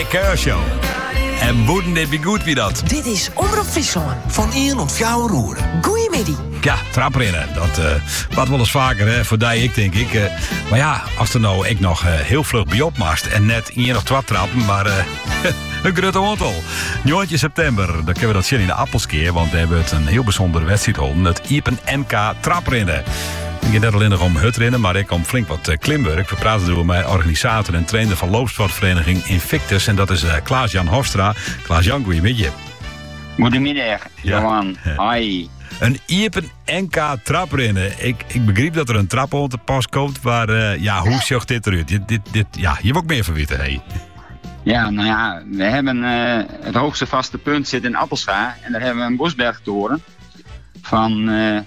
Keurshow. En wouldn't it be good wie dat? Dit is Omroep Friesland. Van 1 tot 4 uur. Goeiemiddag. Ja, traprennen. Dat wat wel eens vaker, hè, voor die ik denk ik. Maar ja, als er nou ik nog heel vlug bij opmast en net 1 of 2 trappen, maar een grote aantal. 9 september, dan kunnen we dat zien in de Appelskeer, want we hebben het een heel bijzondere wedstrijd gehouden. Het Iepen NK traprennen. Ik ga net alleen nog om hutrennen, maar ik om flink wat klimwerk. We praten door met organisator en trainer van loopsportvereniging Invictus. En dat is Klaas-Jan Hofstra. Klaas-Jan, goedemiddag. Goedemiddag, Johan. Hoi. Een Iepen NK traprennen. Ik begreep dat er een trap aan te pas komt, maar hoe zag dit eruit? Je wil ook meer van weten, hé. Ja, nou ja, we hebben het hoogste vaste punt zit in Appelscha. En daar hebben we een Bosbergtoren van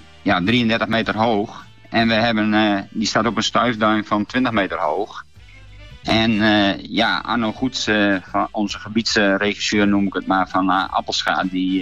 33 meter hoog. En we hebben, die staat op een stuifduin van 20 meter hoog. En Arno Goets, van onze gebiedsregisseur noem ik het maar, van Appelscha,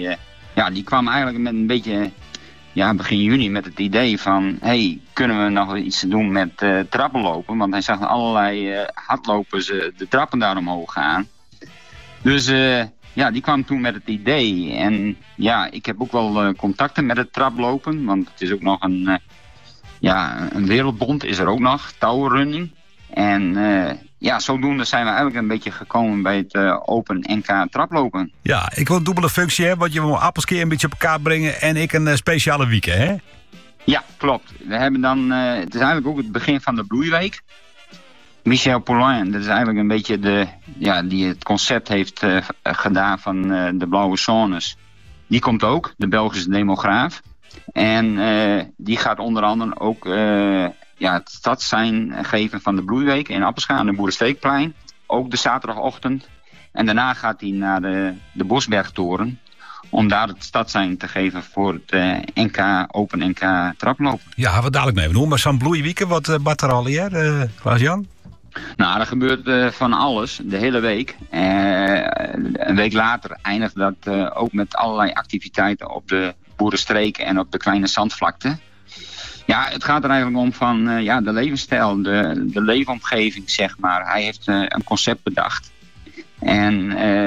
die kwam eigenlijk met een beetje, begin juni met het idee van, kunnen we nog iets doen met trappenlopen? Want hij zag allerlei hardlopers de trappen daar omhoog gaan. Dus die kwam toen met het idee. En ik heb ook wel contacten met het traplopen, want het is ook nog een wereldbond is er ook nog, touwrunning. En zodoende zijn we eigenlijk een beetje gekomen bij het Open NK traplopen. Ja, ik wil een dubbele functie hebben, want je wil Appelskeer een beetje op elkaar brengen en ik een speciale weekend, hè? Ja, klopt. We hebben dan, het is eigenlijk ook het begin van de bloeiweek. Michel Poulain, dat is eigenlijk een beetje die het concept heeft gedaan van de blauwe zones. Die komt ook, de Belgische demograaf. En die gaat onder andere ook het stadssein geven van de bloeiweek in Appelscha aan de Boerensteekplein. Ook de zaterdagochtend. En daarna gaat hij naar de Bosbergtoren om daar het stadssein te geven voor het Open NK traplopen. Ja, wat dadelijk mee doen. Maar zo'n bloeiweek, wat er al hier, Klaas-Jan? Nou, er gebeurt van alles, de hele week. Een week later eindigt dat ook met allerlei activiteiten op de Boerenstreek en op de kleine zandvlakte. Ja, het gaat er eigenlijk om van de levensstijl, de leefomgeving, zeg maar. Hij heeft een concept bedacht. En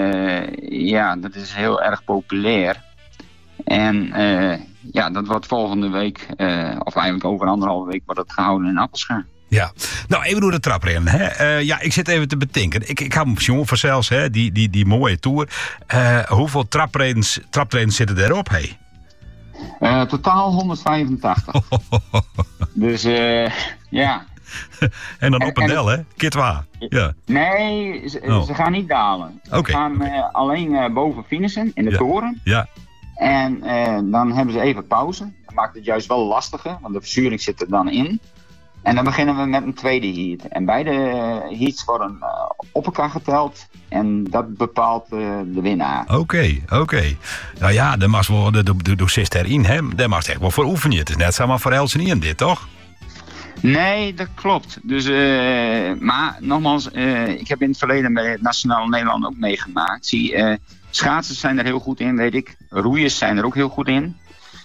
dat is heel erg populair. En dat wordt volgende week, of eigenlijk over 1,5 week, wordt het gehouden in Appelscha. Ja, nou even door de traprennen. Hè. Ik zit even te bedenken. Ik heb hem jongen voor zelfs, hè, die mooie tour. Hoeveel trapreens zitten erop, hé? Totaal 185. Dus ja. En dan op een del, hè? Kitwa. Ja. Nee, ze gaan niet dalen. Ze gaan alleen boven finishen in de toren. Ja. En dan hebben ze even pauze. Dat maakt het juist wel lastiger, want de verzuring zit er dan in. En dan beginnen we met een tweede heat. En beide heats worden op elkaar geteld. En dat bepaalt de winnaar. Oké. Nou ja, daar mag wel de zit erin, hè? Daar mag echt wel voor oefenen. Het is net zomaar voor Elsen in dit, toch? Nee, dat klopt. Dus, maar nogmaals, ik heb in het verleden bij het Nationaal Nederland ook meegemaakt. Schaatsers zijn er heel goed in, weet ik. Roeiers zijn er ook heel goed in.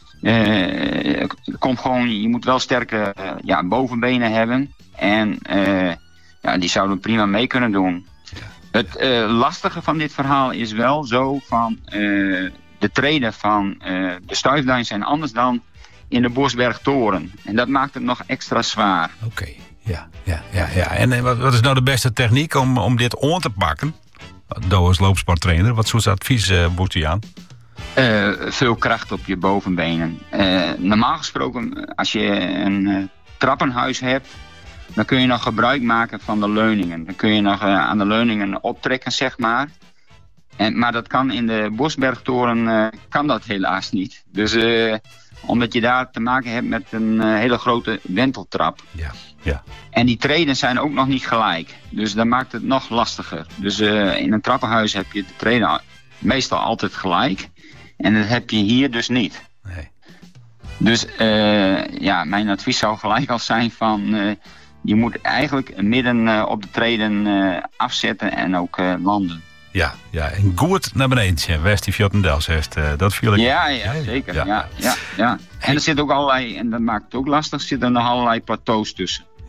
Komt gewoon, je moet wel sterke bovenbenen hebben. En die zouden prima mee kunnen doen. Het lastige van dit verhaal is wel zo van de treden van de stuifduin zijn anders dan in de Bosbergtoren. En dat maakt het nog extra zwaar. Oké, ja. En wat is nou de beste techniek om dit aan te pakken? Door als loopsporttrainer, wat soort advies boet u aan? Veel kracht op je bovenbenen. Normaal gesproken, als je een trappenhuis hebt, dan kun je nog gebruik maken van de leuningen. Dan kun je nog aan de leuningen optrekken, zeg maar. Maar dat kan in de Bosbergtoren kan dat helaas niet. Dus omdat je daar te maken hebt met een hele grote wenteltrap. Ja. En die treden zijn ook nog niet gelijk. Dus dat maakt het nog lastiger. Dus in een trappenhuis heb je de treden meestal altijd gelijk. En dat heb je hier dus niet. Nee. Dus mijn advies zou gelijk al zijn van je moet eigenlijk midden op de treden afzetten en ook landen. Ja, en goed naar beneden, West die Fjordendels heeft. Dat viel ik. Ja, zeker. Ja. En er zit ook allerlei, en dat maakt het ook lastig, zitten er nog allerlei plateaus tussen.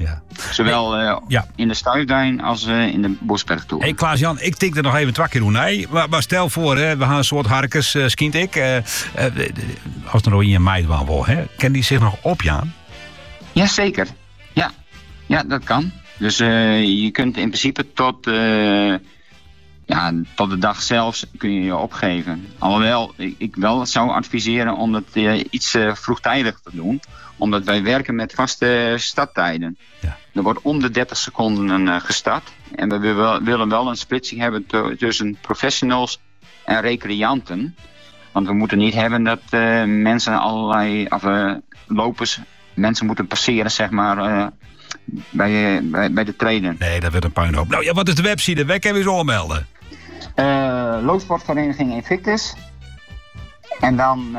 Ja. Zowel in de Stuifduin als in de Bosbergtoer. Hey Klaas-Jan, ik tik er nog even 2 keer hoe nee. Maar stel voor, hè, we gaan een soort harkens, skint ik. Als er nog in je meid wil, hè, kan die zich nog opjaan? Jazeker. Ja, dat kan. Dus je kunt in principe tot de dag zelfs kun je opgeven. Alhoewel ik wel zou adviseren om het iets vroegtijdig te doen. Omdat wij werken met vaste starttijden. Ja. Er wordt om de 30 seconden gestart. En we willen wel een splitsing hebben tussen professionals en recreanten. Want we moeten niet hebben dat mensen lopers mensen moeten passeren, zeg maar, bij de trainen. Nee, dat werd een puinhoop. Nou ja, wat is de website? Waar kunnen we zo aanmelden? Loopsportvereniging Invictus. En dan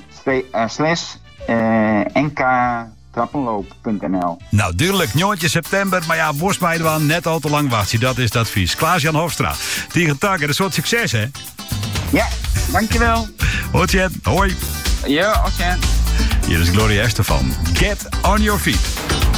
/NK-trappenloop.nl. Nou, duidelijk, 9 september. Maar ja, worst mij dan net al te lang wachten. Dat is het advies. Klaas-Jan Hofstra. Tegen Takker, een soort succes, hè? Ja, dankjewel. Hoi, hoi. Ja, Otjen. Hier is Gloria Estefan. Get on your feet.